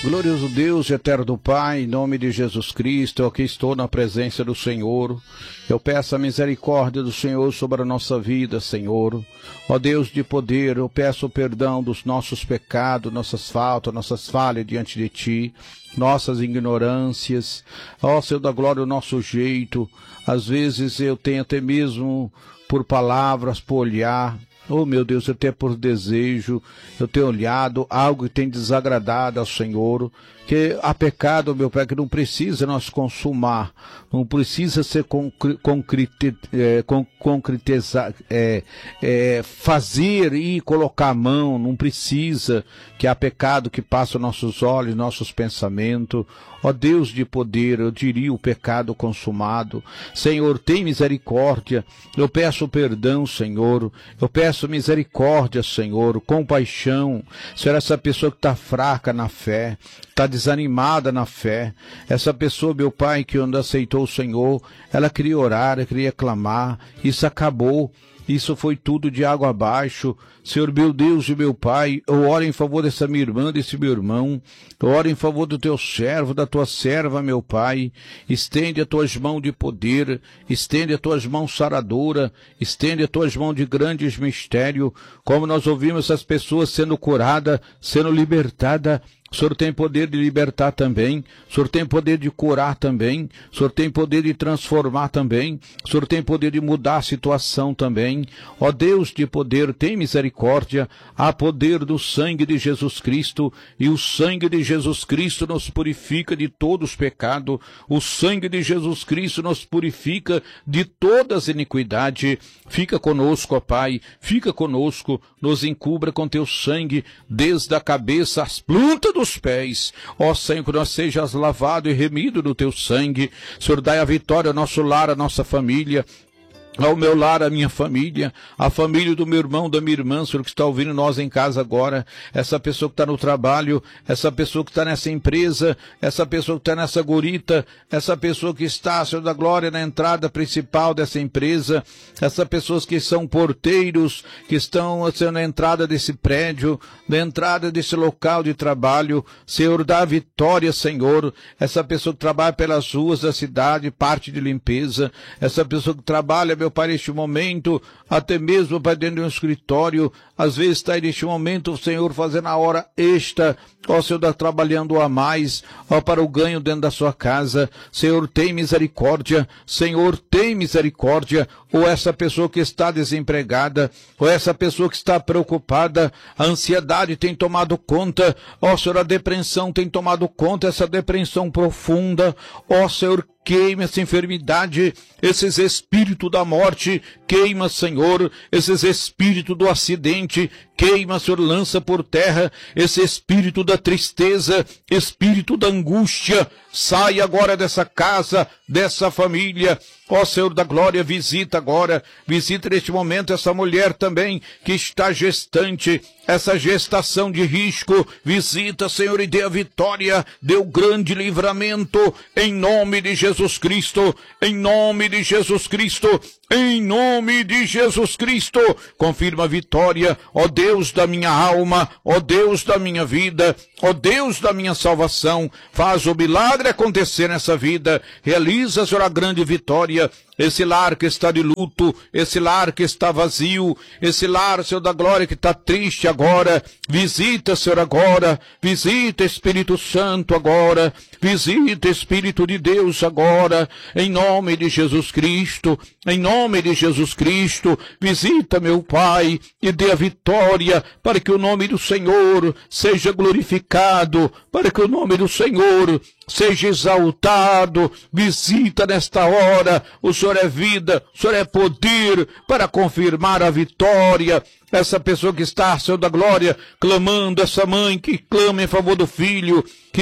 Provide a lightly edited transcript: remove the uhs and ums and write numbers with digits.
Glorioso Deus e eterno Pai, em nome de Jesus Cristo, eu aqui estou na presença do Senhor. Eu peço a misericórdia do Senhor sobre a nossa vida, Senhor. Ó Deus de poder, eu peço o perdão dos nossos pecados, nossas falhas diante de Ti, nossas ignorâncias. Ó Senhor da glória, o nosso jeito. Às vezes eu tenho até mesmo por palavras, por olhar. Oh, meu Deus, eu tenho por desejo, eu tenho olhado algo que tem desagradado ao Senhor, que há pecado, meu Pai, que não precisa nós consumar, não precisa ser concretizar, fazer e colocar a mão, não precisa, que há pecado que passa nossos olhos, nossos pensamentos. Ó Deus de poder, eu diria o pecado consumado. Senhor, tem misericórdia, eu peço perdão, Senhor, eu peço misericórdia, Senhor, compaixão. Senhor, essa pessoa que está fraca na fé, está desanimada na fé, essa pessoa, meu Pai, que ainda aceitou o Senhor, ela queria orar, ela queria clamar, isso acabou. Isso foi tudo de água abaixo. Senhor, meu Deus e meu Pai, eu oro em favor dessa minha irmã, desse meu irmão. Eu oro em favor do teu servo, da tua serva, meu Pai. Estende as tuas mãos de poder, estende as tuas mãos saradoras, estende as tuas mãos de grandes mistérios. Como nós ouvimos essas pessoas sendo curadas, sendo libertadas. O Senhor tem poder de libertar também, o Senhor tem poder de curar também, o Senhor tem poder de transformar também, o Senhor tem poder de mudar a situação também. Ó Deus de poder, tem misericórdia, há poder do sangue de Jesus Cristo, e o sangue de Jesus Cristo nos purifica de todos os pecados, o sangue de Jesus Cristo nos purifica de todas as iniquidades. Fica conosco, ó Pai, fica conosco, nos encubra com teu sangue, desde a cabeça às plantas dos pés. Ó Senhor, que nós sejas lavado e remido no teu sangue. Senhor, dai a vitória ao nosso lar, à nossa família, ao meu lar, à minha família, à família do meu irmão, da minha irmã, Senhor, que está ouvindo nós em casa agora, essa pessoa que está no trabalho, essa pessoa que está nessa empresa, essa pessoa que está nessa gurita, essa pessoa que está, Senhor da glória, na entrada principal dessa empresa, essas pessoas que são porteiros, que estão, Senhor, na entrada desse prédio, na entrada desse local de trabalho. Senhor, dá vitória, Senhor, essa pessoa que trabalha pelas ruas da cidade, parte de limpeza, essa pessoa que trabalha, meu Pai, neste momento, até mesmo, Pai, dentro de um escritório, às vezes está aí neste momento, Senhor, fazendo a hora extra, ó Senhor, está trabalhando a mais, ó, para o ganho dentro da sua casa. Senhor, tem misericórdia, Senhor, tem misericórdia. Ou essa pessoa que está desempregada, ou essa pessoa que está preocupada, a ansiedade tem tomado conta, ó Senhor, a depressão tem tomado conta, essa depressão profunda, ó Senhor, queima essa enfermidade, esses espíritos da morte, queima, Senhor, esses espíritos do acidente, queima, Senhor, lança por terra esse espírito da tristeza, espírito da angústia, sai agora dessa casa, dessa família. Ó Senhor da glória, visita agora, visita neste momento essa mulher também que está gestante, essa gestação de risco, visita, Senhor, e dê a vitória, dê o grande livramento, em nome de Jesus Cristo, em nome de Jesus Cristo, em nome de Jesus Cristo. Confirma a vitória, ó Deus da minha alma, ó Deus da minha vida, ó Deus da minha salvação, faz o milagre acontecer nessa vida, realiza, Senhor, a grande vitória. Esse lar que está de luto, esse lar que está vazio, esse lar, Senhor da glória, que está triste agora, visita, Senhor, agora, visita, Espírito Santo, agora, visita, Espírito de Deus, agora, em nome de Jesus Cristo, em nome de Jesus Cristo, visita, meu Pai, e dê a vitória, para que o nome do Senhor seja glorificado, para que o nome do Senhor seja exaltado. Visita nesta hora, o Senhor é vida, o Senhor é poder para confirmar a vitória. Essa pessoa que está, Senhor da glória, clamando, essa mãe que clama em favor do filho, que